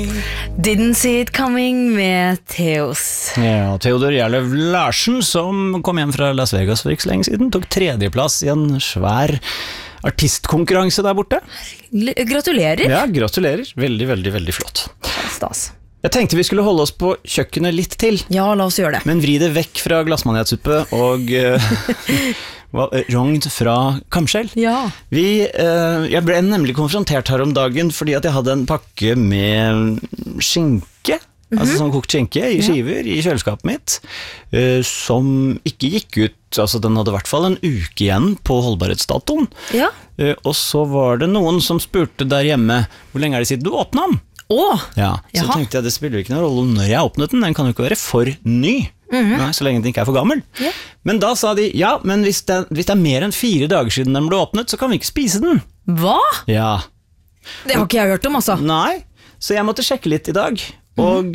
Didn't see it coming med Theos. Ja, Theodor Gjerlev Larsen, som kom hjem fra Las Vegas for ikke så lenge siden, tok 3. plass i en svær artistkonkurranse der borte. Gratulerer. Ja, gratulerer. Veldig, veldig, veldig flott. Stas. Jeg tenkte vi skulle holde oss på kjøkkenet litt til. Ja, la oss gjøre det. Men vri det vekk fra glassmanjetsuppe og rogn fra kamskjell. Ja. Jeg ble nemlig konfrontert her om dagen fordi at jeg hadde en pakke med skinke, altså sånn kokt skinke i skiver i kjøleskapet mitt, som ikke gikk ut, altså den hadde I hvert fall en uke igjen på holdbarhetsdatoen. Ja. Og så var det noen som spurte der hjemme, hvor lenge det siden du åpnet den? Ja, så Jaha. tenkte jeg det spiller ikke noen rolle når jeg åpnet den kan jo ikke være for ny, Nei, så lenge den ikke for gammel. Ja. Men da sa de, ja, men hvis det mer enn 4 dager siden den ble åpnet, så kan vi ikke spise den. Hva? Ja. Det har ikke jeg hørt om, altså. Nei, så jeg måtte sjekke litt I dag, og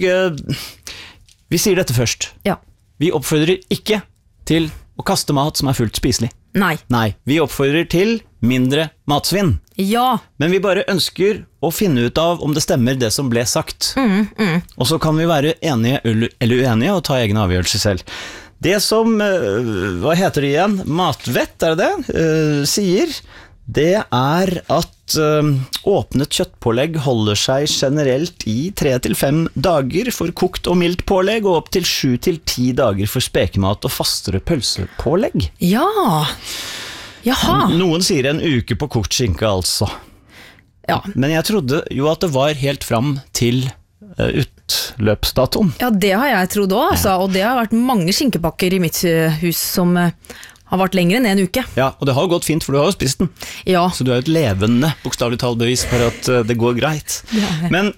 vi sier dette først. Ja. Vi oppfordrer ikke til å kaste mat som fullt spiselig. Nei. Nei, vi oppfordrer til mindre matsvinn. Ja. Men vi bare ønsker å finne ut av om det stemmer det som ble sagt. Og så kan vi være enige eller uenige og ta egne avgjørelser selv. Det som, hva heter det igjen? Matvett, det det? Sier, det at åpnet kjøttpålegg holder seg generelt I 3 til 5 dager for kokt og mildt pålegg, og opp til 7 til 10 dager for spekemat og fastere pølsepålegg. Ja. Jaha. Noen sier en uke på kokt skinke altså. Ja. Men jeg trodde jo at det var helt fram til utløpsdatoen. Ja, det har jeg trodd også, altså. Og det har vært mange skinkepakker I mitt hus som har vært lenger enn en uke. Ja, og det har gått fint, for du har jo spist den. Ja. Så du et levende bokstavelig tallbevis for at det går greit. Ja. Men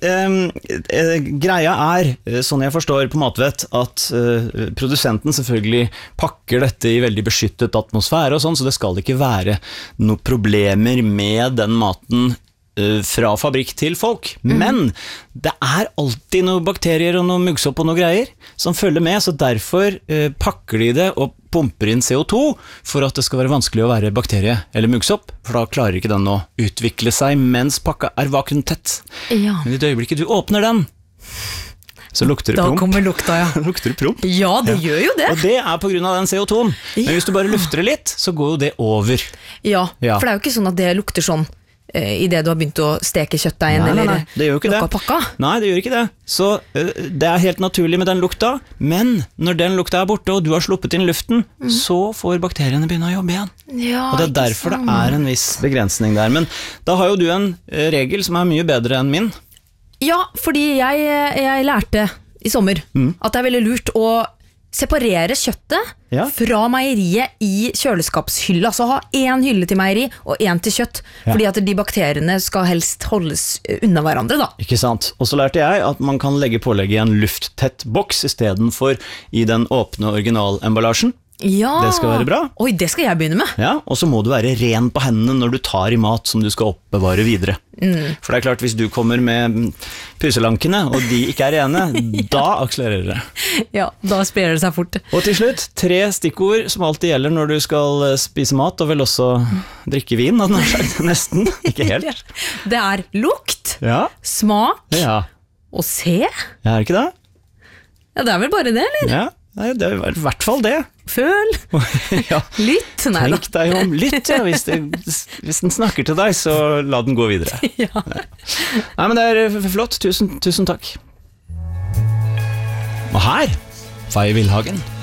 greia sånn jeg forstår på Matvett, at produsenten selvfølgelig pakker dette I veldig beskyttet atmosfære og sånn, så det skal ikke være noen problemer med den maten fra fabrikk til folk. Men det alltid noen bakterier og noen muggsopp og noen greier som følger med, så derfor pakker de det og pumper inn CO2 for at det skal være vanskelig å være bakterie eller muggsopp, for da klarer ikke den å utvikle seg mens pakka vakuumtett. Ja. Men I det øyeblikket du åpner den, så lukter det Da promp. kommer lukta, ja. Lukter det promp. Ja, det gjør jo det. Og det på grunn av den CO2-en. Men hvis du bare lufter det litt, så går jo det over. Ja, Ja. for det jo ikke sånn at det lukter sånn I det du har begynt å steke kjøttdeigen eller det gjør jo ikke lokka det. pakka. Nei, det gjør ikke det. Så det helt naturlig med den lukta, men når den lukta borte, og du har sluppet inn luften, så får bakteriene begynne å jobbe igjen. Ja, Og det derfor det en viss begrensning der. Men da har jo du en regel som mye bedre enn min. Ja, fordi jeg lærte I sommer at det veldig lurt å separere kjøttet fra meieriet I kjøleskapshylla. Så ha en hylle til meieri og en til kjøtt, fordi at de bakteriene skal helst holdes unna hverandre da. Ikke sant? Og så lærte jeg at man kan legge pålegget I en lufttett boks I stedet for I den åpne originalemballasjen. Ja. Det skal være bra. Oi, det skal jeg begynne med. Ja, og så må du være ren på hendene når du tar I mat som du skal oppbevare videre. For det klart, hvis du kommer med puselankene, og de ikke rene, da akselererer det. Ja, da sprer det seg fort. Og til slutt, 3 stikkord som alltid gjelder når du skal spise mat, og vel også drikke vin, hadde jeg sagt, nesten, ikke helt. Det lukt, Ja, smak ja. og se. Ja, ikke det? Ja, det vel bare det, eller? Ja, nei, det I hvert fall det. Føl, Ja. lytt. Nei da. Tenk deg om litt, ja. Hvis den snakker til deg, så la den gå videre. Ja. Nei, men det flott. Tusen takk. Og her, Faye Villhagen.